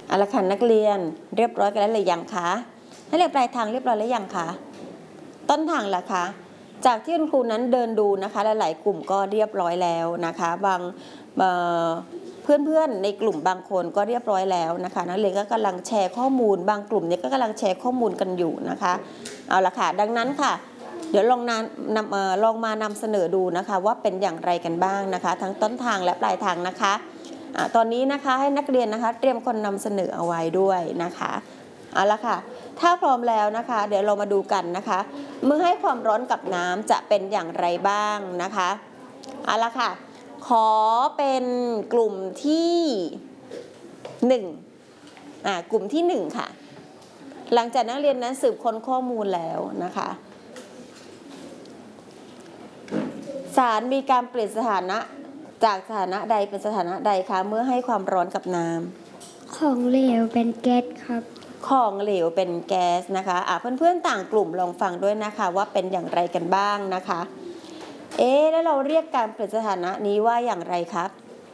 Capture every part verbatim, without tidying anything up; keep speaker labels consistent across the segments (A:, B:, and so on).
A: เอาละค่ะนักเรียนเรียบร้อยกันแล้วหรือยังคะนักเรียนปลายทางเรียบร้อยแล้วยังคะต้นทางล่ะคะจากที่คุณครูนั้นเดินดูนะคะหลายๆกลุ่มก็เรียบร้อยแล้วนะคะบางเพื่อนๆในกลุ่มบางคนก็เรียบร้อยแล้วนะคะนักเรียนก็กำลังแชร์ข้อมูลบางกลุ่มเนี่ยก็กำลังแชร์ข้อมูลกันอยู่นะคะเอาละค่ะดังนั้นค่ะเดี๋ยวลองนำนำลองมานำเสนอดูนะคะว่าเป็นอย่างไรกันบ้างนะคะทั้งต้นทางและปลายทางนะคะตอนนี้นะคะให้นักเรียนนะคะเตรียมคนนำเสนอเอาไว้ด้วยนะคะเอาละค่ะถ้าพร้อมแล้วนะคะเดี๋ยวเรามาดูกันนะคะเมื่อให้ความร้อนกับน้ำจะเป็นอย่างไรบ้างนะคะเอาละค่ะขอเป็นกลุ่มที่หนึ่งอ่ากลุ่มที่หนึ่งค่ะหลังจากนักเรียนนั้นสืบค้นข้อมูลแล้วนะคะสารมีการเปลี่ยนสถานะจากสถานะใดเป็นสถานะใดคะเมื่อให้ความร้อนกับน้
B: ำของเหลวเป็นแก๊สครับ
A: ของเหลวเป็นแก๊สนะคะอ่ะเพื่อนๆต่างกลุ่มลองฟังด้วยนะคะว่าเป็นอย่างไรกันบ้างนะคะเอ๊ะแล้วเราเรียกการเปลี่ยนสถานะนี้ว่าอย่างไรครับ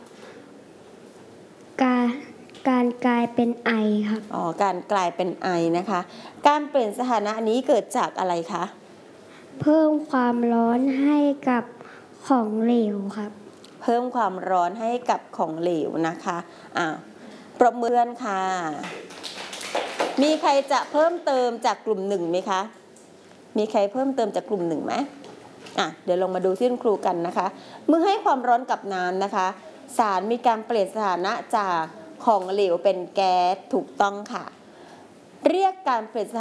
B: การการกลายเป็นไอครับ
A: อ๋อการกลายเป็นไอนะคะการเปลี่ยนสถานะนี้เกิดจากอะไรคะ
B: เพิ่มความร้อนให้กับของเหลวครับ
A: เพิ่มความร้อนให้กับของเหลวนะคะอ่าปรบมือเพื่อนค่ะมีใครจะเพิ่มเติมจากกลุ่มหนึ่งไหมคะมีใครเพิ่มเติมจากกลุ่มหนึ่งไหมอ่ะเดี๋ยวลงมาดูที่คุณครูกันนะคะเมื่อให้ความร้อนกับน้ำนะคะสารมีการเปลี่ยนสถานะจากของเหลวเป็นแก๊สถูกต้องค่ะเรียกการเปลี่ยน